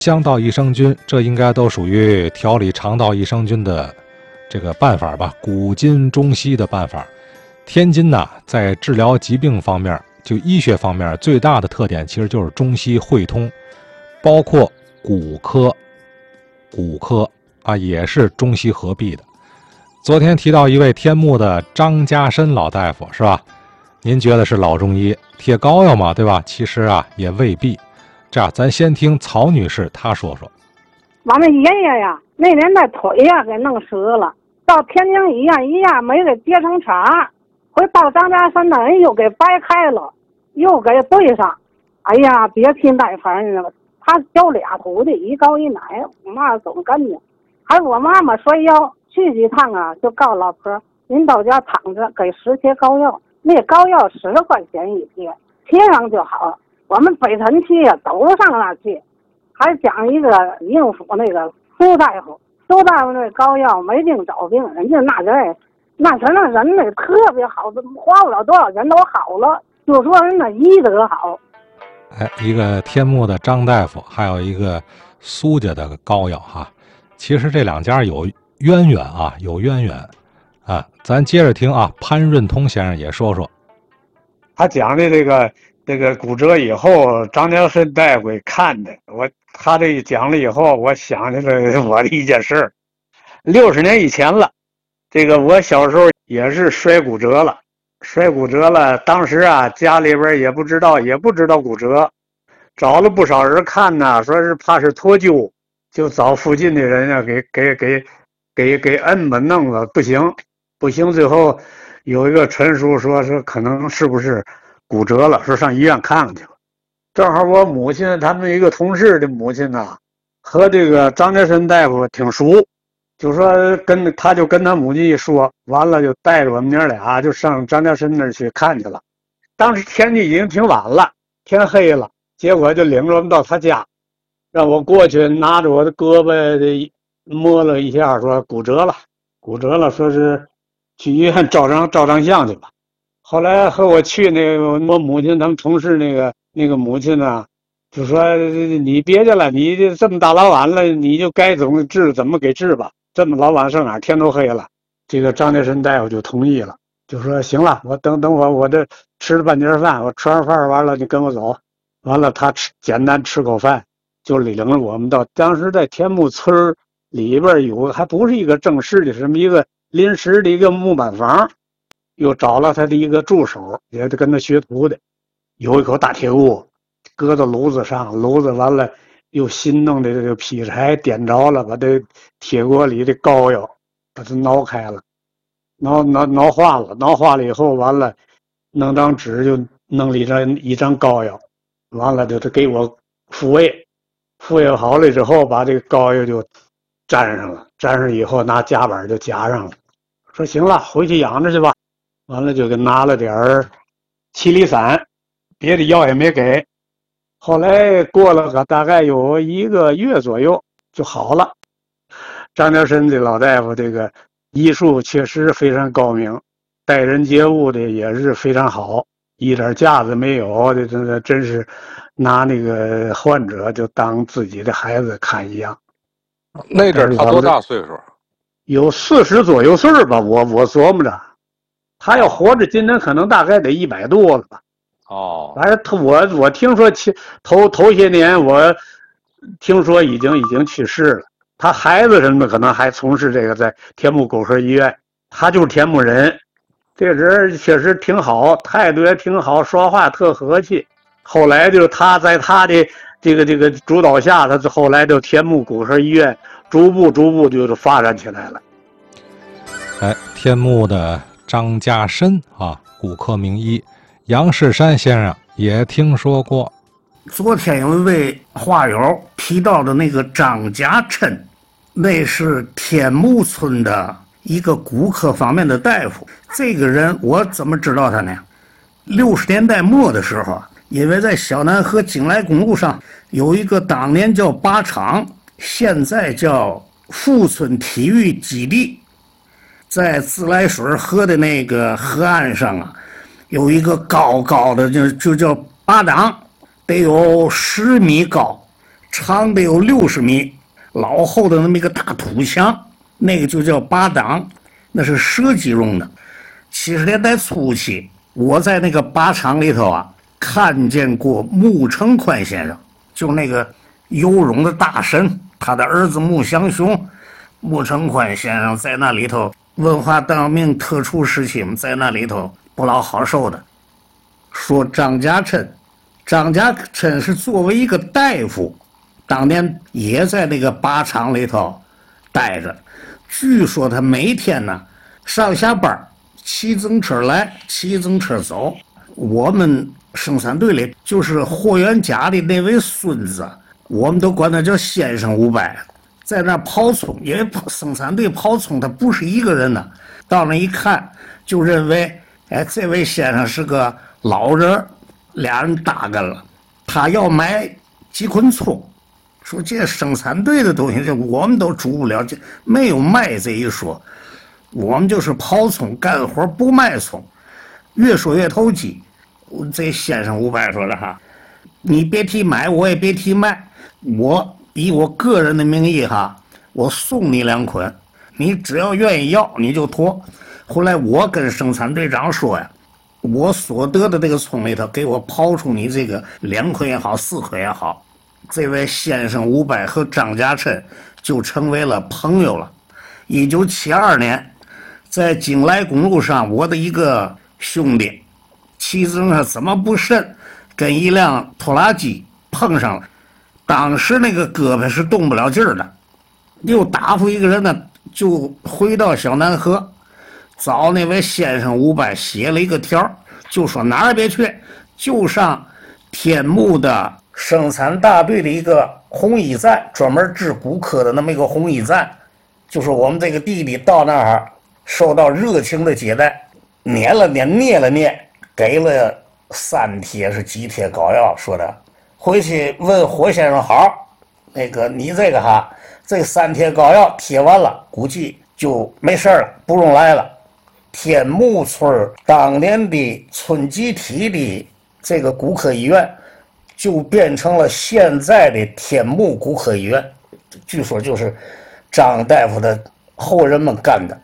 香道益生菌，这应该都属于调理肠道益生菌的这个办法吧，古今中西的办法。天津呢，在治疗疾病方面，就医学方面最大的特点其实就是中西汇通，包括骨科啊也是中西合璧的。昨天提到一位天目的张家申老大夫，是吧？您觉得是老中医贴膏药嘛，对吧？其实啊也未必。这样，咱先听曹女士她说说。 我们爷爷呀，那年的腿呀给弄折了，到天津医院没给接成茬，回到张家山呢，人又给掰开了，又给对上。哎呀，别提那反正了，他教俩徒弟，一高一奶，我妈总跟着，还我妈妈摔腰，去几趟啊，就告老婆，您到家躺着，给10贴膏药，那膏药10块钱一贴，贴上就好。我们北辰区呀，都上那去，还讲一个应付那个苏大夫那膏药没病找病，人家那人那特别好，花不了多少钱都好了，就说人那医德好。 一个天目的张大夫，还有一个苏家的膏药哈，其实这两家有渊源啊，咱接着听啊，潘润通先生也说说。 他讲的这个骨折以后，张家申大夫给看的。他这一讲了以后，我想起来我的一件事儿。60年以前了，这个我小时候也是摔骨折了。当时啊，家里边也不知道骨折，找了不少人看呢，说是怕是脱臼，就找附近的人啊，给摁吧弄了，不行，最后有一个传说说是可能是不是骨折了，说上医院看看去了。正好我母亲他们一个同事的母亲呢，和这个张家申大夫挺熟，就说他就跟他母亲一说，完了就带着我们娘俩就上张家申那儿去看去了。当时天气已经挺晚了，天黑了，结果就领着我们到他家，让我过去拿着我的胳膊摸了一下，说骨折了，说是去医院照张相去吧。后来和我去那个我母亲他们同事那个母亲呢，就说你别去了，你这么大老晚了，你就该怎么给治吧，这么老晚上哪儿，天都黑了。这个张家申大夫就同意了，就说行了，我等我这吃了半截饭，我吃完饭完了你跟我走。完了他简单吃口饭，就领着我们到当时在天目村里边有，还不是一个正式的什么一个临时的一个木板房，又找了他的一个助手，也是跟他学徒的，有一口大铁锅搁到炉子上，炉子完了又新弄的这个劈柴点着了，把这铁锅里的膏药把它挠开了，挠化了以后，完了弄张纸就弄了一张膏药，完了就是给我复位好了之后，把这个膏药就粘上以后拿夹板就夹上了，说行了，回去养着去吧。完了就给拿了点7厘散，别的药也没给。后来过了个大概有1个月左右就好了。张家申的老大夫这个医术确实非常高明，待人接物的也是非常好，一点架子没有的，真是拿那个患者就当自己的孩子看一样。 那阵他多大岁数？ 有40左右岁吧，我琢磨着。他要活着，今年可能大概得100多了吧。 哦， 反正我听说头些年我听说已经去世了。他孩子什么的可能还从事这个在天目狗科医院，他就是天目人。这个人确实挺好，态度也挺好，说话特和气。后来就他在他的这个主导下，他后来就天目狗科医院逐步就是发展起来了。 天目的张家申啊，骨科名医杨世山先生也听说过。 昨天有一位话友提到的那个张家琛，那是天目村的一个骨科方面的大夫。这个人我怎么知道他呢？60年代末的时候，因为在小南河景来公路上有一个当年叫靶场，现在叫富村体育基地，在自来水河的那个河岸上啊，有一个高高的就叫靶挡，得有10米高， 长得有60米，老厚的那么一个大土墙，那个就叫八档，那是设计用的。70年代初期，我在那个靶场里头啊，看见过穆成宽先生，就那个游泳的大神，他的儿子穆祥雄，穆成宽先生在那里头文化大革命特殊时期，在那里头不老好受的。说张家琛是作为一个大夫，当年也在那个靶场里头待着。据说他每天呢上下班骑自行车来，骑自行车走。我们生产队里就是霍元甲的那位孙子，我们都管他叫先生500，在那刨葱，因为生产队刨葱他不是一个人呢，到那一看就认为，哎，这位先生是个老人，俩人搭กัน了。他要买几捆葱，说这生产队的东西，这我们都煮不了，这没有卖这一说。我们就是刨葱干活，不卖葱。越说越投机。这先生500说了哈，你别提买，我也别提卖，我以我个人的名义哈，我送你2捆，你只要愿意要你就脱。后来我跟生产队长说呀，我所得的这个葱里头，给我刨出你这个2捆也好，4捆也好。这位先生500和张家琛就成为了朋友了。1972年，在京莱公路上，我的一个兄弟骑自行车怎么不慎，跟一辆拖拉机碰上了。当时那个胳膊是动不了劲儿的，又打发一个人呢，就回到小南河，找那位先生500写了一个条，就说哪儿也别去，就上天目的生产大队的一个红衣站，专门治骨科的那么一个红衣站，就是我们这个弟弟到那儿受到热情的接待，捏了捏，给了3贴是几贴膏药，说的回去问霍先生好，那个你这个哈，这3贴膏药贴完了，估计就没事了，不用来了。天目村当年的村集体的这个骨科医院，就变成了现在的天目骨科医院，据说就是张大夫的后人们干的。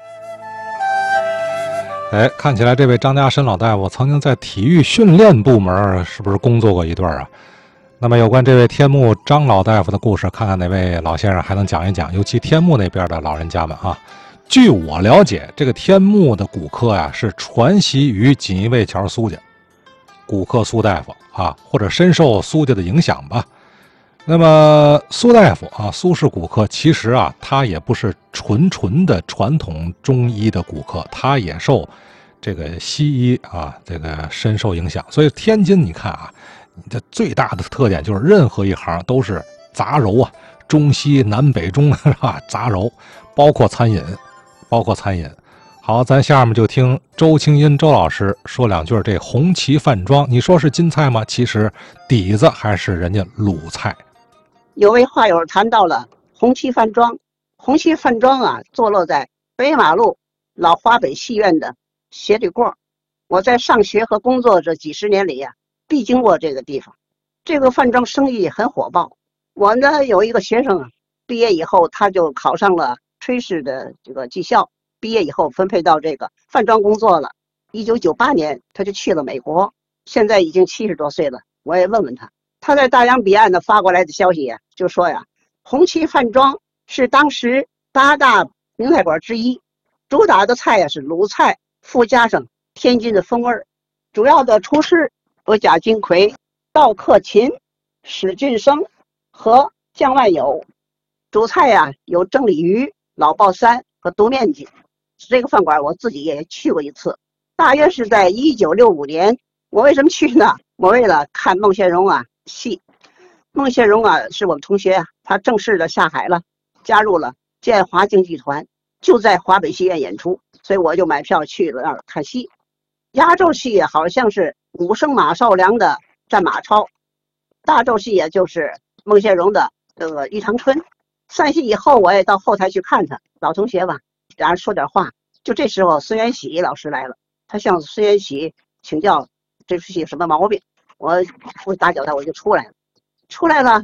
哎，看起来这位张家琛老大夫曾经在体育训练部门是不是工作过一段啊？那么有关这位天目张老大夫的故事，看看哪位老先生还能讲一讲，尤其天目那边的老人家们啊。据我了解，这个天目的骨科呀，是传习于锦衣卫桥苏家骨科苏大夫啊，或者深受苏家的影响吧。那么苏大夫啊，苏氏骨科其实啊，他也不是纯的传统中医的骨科，他也受这个西医啊这个深受影响。所以天津你看啊，这最大的特点就是任何一行都是杂糅啊，中西南北中是吧？杂糅，包括餐饮。好，咱下面就听周清音周老师说两句这红旗饭庄，你说是京菜吗？其实底子还是人家鲁菜。 有位话友谈到了红旗饭庄，红旗饭庄啊，坐落在北马路老华北戏院的斜对过。我在上学和工作这几十年里呀，必经过这个地方。这个饭庄生意很火爆。我呢有一个学生啊，毕业以后他就考上了炊事的这个技校，毕业以后分配到这个饭庄工作了。1998年他就去了美国，现在已经70多岁了。我也问问他，他在大洋彼岸的发过来的消息呀，就说呀，红旗饭庄是当时8大名菜馆之一，主打的菜呀是鲁菜，附加上天津的风味，主要的厨师有贾金奎、赵克勤、史俊生和姜万友。主菜呀有蒸鲤鱼、老爆三和肚面筋。这个饭馆我自己也去过一次，大约是在1965年。我为什么去呢？我为了看孟宪荣戏。孟宪荣是我们同学啊，他正式的下海了，加入了建华京剧团，就在华北戏院演出，所以我就买票去了那儿看戏。压轴戏好像是武生马少良的战马超，大轴戏也就是孟宪荣的这个玉堂春。散戏以后我也到后台去看他，老同学吧，俩人说点话。就这时候孙元喜老师来了，他向孙元喜请教这出戏有什么毛病。我打搅他，我就出来了。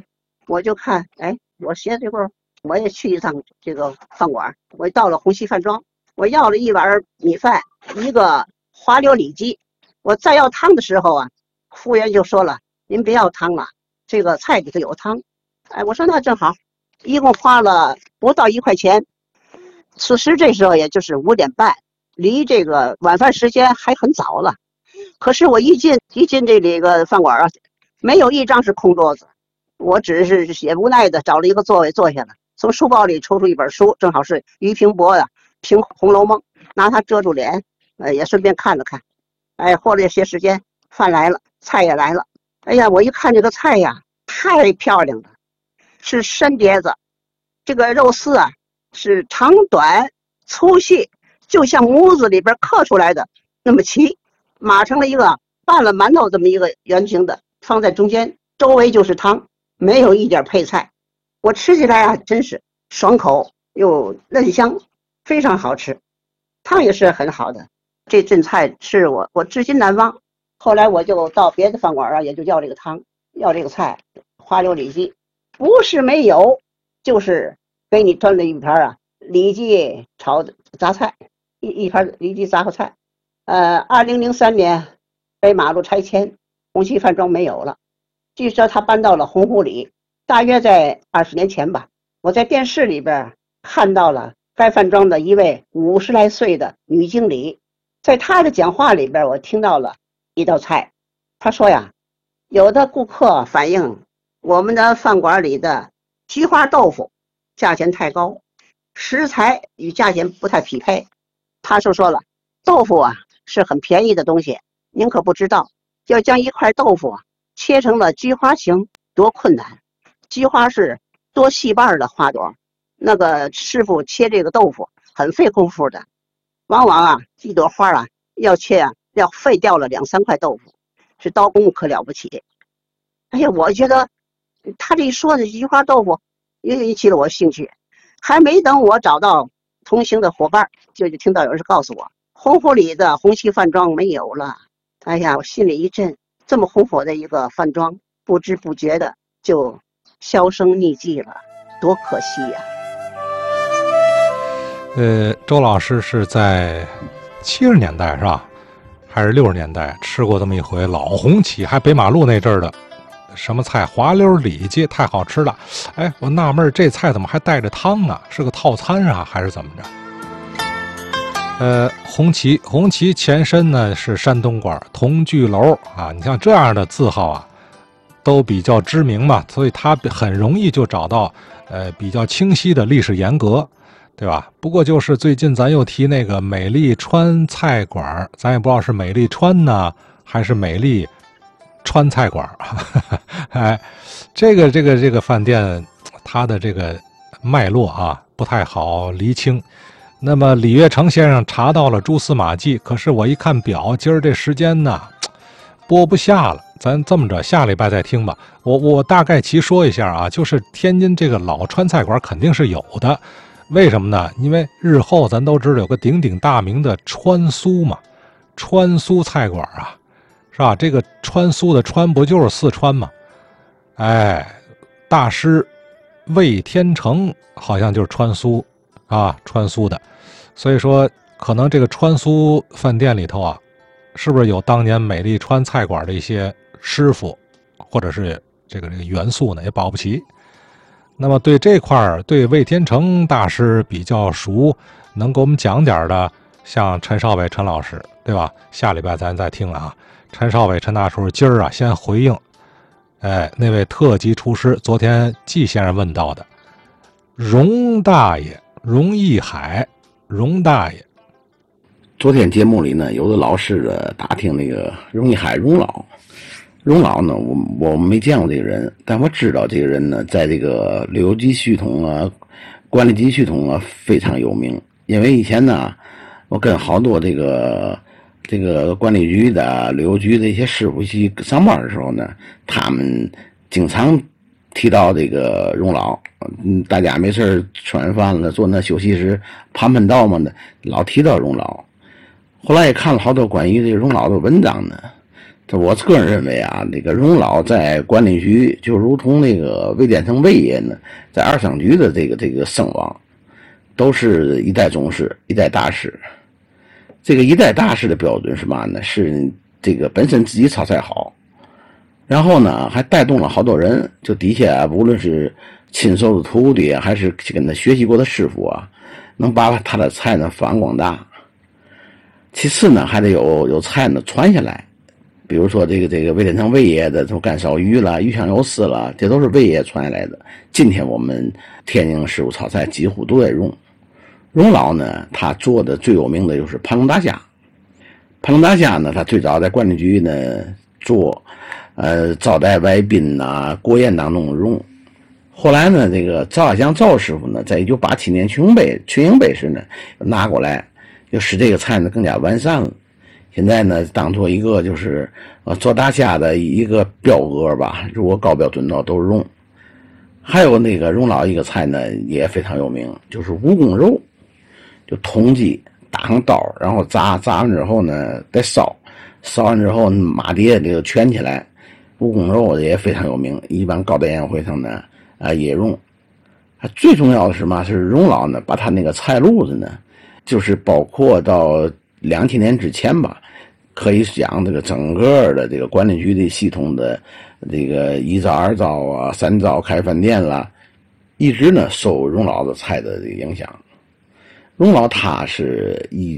我就看，哎，我歇这会儿，我也去一趟这个饭馆，我到了红旗饭庄，我要了一碗米饭，一个滑溜里脊。我再要汤的时候啊，服务员就说了，您别要汤了，这个菜里头有汤。哎，我说那正好，一共花了不到1块钱。此时这时候也就是5点半，离这个晚饭时间还很早了。可是我一进这个饭馆啊，没有一张是空桌子，我只是也无奈的找了一个座位坐下了，从书包里抽出一本书，正好是俞平伯的《评红楼梦》，拿它遮住脸，也顺便看了看。哎，过了一些时间，饭来了，菜也来了。哎呀，我一看这个菜呀，太漂亮了，是山碟子，这个肉丝啊是长短粗细，就像模子里边刻出来的那么齐，码成了一个拌了馒头这么一个圆形的，放在中间，周围就是汤，没有一点配菜。我吃起来啊，真是爽口又嫩香，非常好吃。汤也是很好的，这阵菜是我至今难忘。后来我就到别的饭馆啊，也就要这个汤，要这个菜，花溜里脊，不是没有，就是给你端了一盘啊里脊炒杂菜，一盘里脊杂个菜。2003年北马路拆迁，红旗饭庄没有了，据说他搬到了洪湖里，大约在20年前吧。我在电视里边看到了该饭庄的一位50来岁的女经理，在她的讲话里边，我听到了一道菜。她说呀，有的顾客反映我们的饭馆里的菊花豆腐价钱太高，食材与价钱不太匹配。她就说了，豆腐啊是很便宜的东西，您可不知道，要将一块豆腐啊切成了菊花形多困难。菊花是多细瓣的花朵，那个师傅切这个豆腐很费功夫的，往往啊一朵花啊要切啊要废掉了2、3块豆腐，是刀工可了不起。哎呀，我觉得他这一说的菊花豆腐也引起了我兴趣。还没等我找到同行的伙伴，就听到有人告诉我，洪湖里的红旗饭庄没有了。哎呀，我心里一震，这么红火的一个饭庄，不知不觉的就销声匿迹了，多可惜呀！ 周老师是在70年代是吧？还是60年代吃过这么一回老红旗，还北马路那阵儿的什么菜滑溜里脊，太好吃了。哎，我纳闷这菜怎么还带着汤啊？是个套餐啊，还是怎么着？红旗前身呢是山东馆同聚楼啊，你像这样的字号啊，都比较知名嘛，所以它很容易就找到比较清晰的历史沿革，对吧？不过就是最近咱又提那个美丽川菜馆，咱也不知道是美丽川呢还是美丽川菜馆。哎，这个饭店它的这个脉络啊不太好厘清。那么李月成先生查到了蛛丝马迹，可是我一看表，今儿这时间呢播不下了，咱这么着，下礼拜再听吧。我大概其说一下啊，就是天津这个老川菜馆肯定是有的，为什么呢？因为日后咱都知道有个鼎鼎大名的川苏嘛，川苏菜馆啊，是吧？这个川苏的川不就是四川吗？哎，大师魏天成好像就是川苏啊，川苏的，所以说可能这个川苏饭店里头啊，是不是有当年美丽川菜馆的一些师傅或者是这个元素呢？也保不齐。那么对这块儿，对魏天成大师比较熟，能给我们讲点的，像陈少伟陈老师，对吧？下礼拜咱再听了啊。陈少伟陈大叔今儿啊先回应，那位特级厨师昨天季先生问到的荣大爷荣义海荣大爷。 昨天节目里呢，有的老师的打听那个荣义海荣老呢，我没见过这个人，但我知道这个人呢，在这个旅游局系统啊、管理局系统啊非常有名。因为以前呢，我跟好多这个管理局的、旅游局的一些师傅一起上班的时候呢，他们经常提到这个荣老。大家没事吃完饭了，坐那休息室盘道嘛的，老提到荣老。后来也看了好多关于这个荣老的文章呢， 我个人认为啊，这个荣老在管理局就如同那个魏典成魏爷呢，在二商局的这个声望，都是一代宗师，一代大师。这个一代大师的标准是嘛呢？是这个本身自己炒菜好，然后呢还带动了好多人，就底下无论是亲手的徒弟还是跟他学习过的师傅啊，能把他的菜呢发扬光大。其次呢，还得有菜呢传下来。比如说这个魏典成魏爷的这种干烧鱼啦、鱼香肉丝啦，这都是魏爷传下来的。今天我们天津师傅炒菜几乎都在用。荣老呢，他做的最有名的就是盘龙大虾。盘龙大虾呢，他最早在管理局呢做，招待外宾呐、国宴当中用。后来呢，这个赵亚祥赵师傅呢，在1987年群英杯时呢拿过来，就使这个菜呢更加完善了。现在呢，当做一个就是做大虾的一个标杆吧，如果高标准的都是用。还有那个荣老一个菜呢也非常有名，就是蜈蚣肉，就通鸡打上刀，然后炸完之后呢再烧完之后马碟这个圈起来，蜈蚣肉也非常有名，一般高档宴会上呢也用。最重要的是嘛，是荣老呢把他那个菜路子呢，就是包括到2000年之前吧，可以讲这个整个的这个管理局的系统的这个1招2招啊3招开饭店啦，一直呢受荣老的菜的影响。荣老他是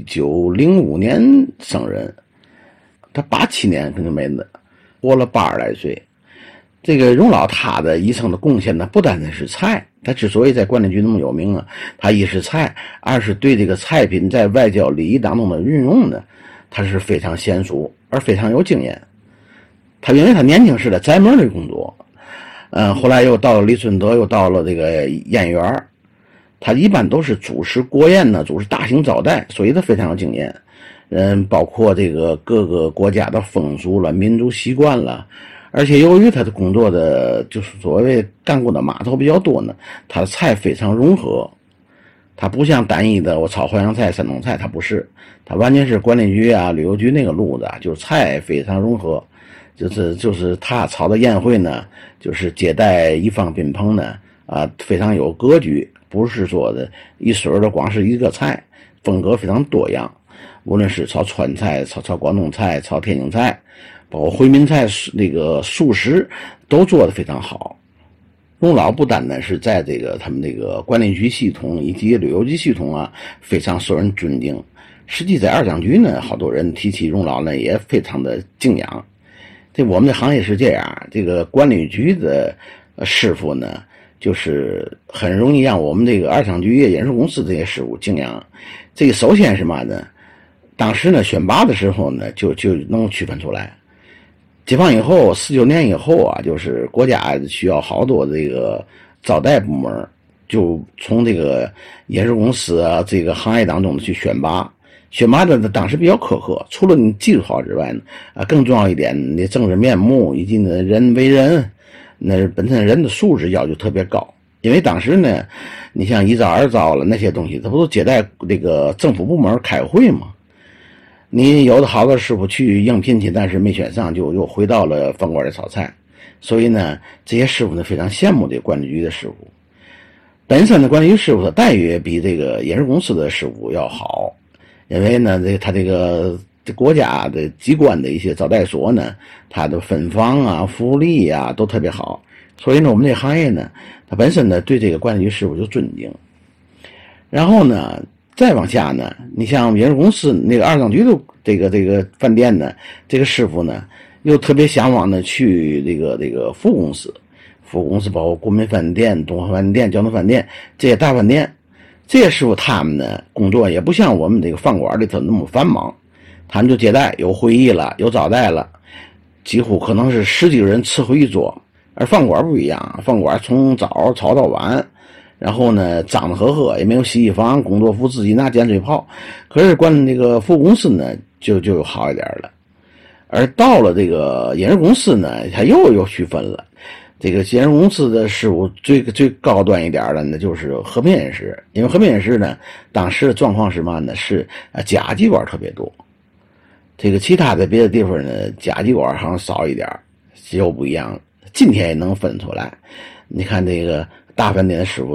1905年生人，他87年可能没了，活了80来岁。这个荣老他的一生的贡献呢，不单单是菜，他之所以在管理局那么有名啊，他一是菜，二是对这个菜品在外交礼仪当中的运用呢，他是非常娴熟而非常有经验。他因为他年轻时的宅门的工作，后来又到了李顺德，又到了这个燕园，他一般都是主持国宴呢，主持大型招待，所以他非常有经验。包括这个各个国家的风俗了、民族习惯了。而且由于他的工作的就是所谓干过的码头比较多呢，他的菜非常融合，他不像单一的我炒淮扬菜、山东菜，他不是，他完全是管理局啊、旅游局那个路子，就是菜非常融合，就是他炒的宴会呢，就是接待一方宾朋呢非常有格局，不是说的一水的光是一个菜，风格非常多样，无论是炒川菜、炒广东菜、炒天津菜。包括回民菜那个素食都做得非常好。荣老不单单是在这个他们这个管理局系统以及旅游局系统啊非常受人尊敬，实际在二商局呢，好多人提起荣老呢也非常的敬仰。这我们的行业是这样，这个管理局的师傅呢，就是很容易让我们这个二商局饮食公司这些师傅敬仰。这个首先是什么呢？当时呢选拔的时候呢就能区分出来。解放以后，49年以后啊，就是国家需要好多这个招待部门，就从这个饮食公司啊这个行业当中去选拔。选拔的当时比较苛刻，除了你技术好之外呢，更重要一点，你政治面目以及你的人为人，那本身人的素质要求特别高。因为当时呢，你像1招2招了那些东西，它不都接待这个政府部门开会吗？你有的好的师傅去应聘去，但是没选上，就又回到了饭馆里炒菜。所以呢，这些师傅呢非常羡慕这个管理局的师傅。本身的管理局师傅的待遇比这个饮食公司的师傅要好，因为呢，他这个国家的机关的一些招待所呢，他的分房啊、福利啊都特别好。所以呢，我们这个行业呢，他本身呢对这个管理局师傅就尊敬。然后呢，再往下呢，你像饮食公司那个二商局的这个饭店呢，这个师傅呢又特别向往的去这个服务公司包括国民饭店、东方饭店、交通饭店这些大饭店，这些师傅他们呢工作也不像我们这个饭馆里头那么繁忙，他们就接待，有会议了，有招待了，几乎可能是10几个人伺候一桌，而饭馆不一样，饭馆从早炒到晚。然后呢，脏的呵呵，也没有洗衣房，工作服自己拿碱水泡。可是那个服务公司呢，就好一点了。而到了这个饮食公司呢，它又区分了。这个饮食公司的师傅最高端一点的呢，就是和平饮食。因为和平饮食呢，当时的状况是嘛呢？是甲级官特别多。 这个其他的别的地方呢，甲基管好像少一点，就不一样了。今天也能分出来。你看这个大饭店的师傅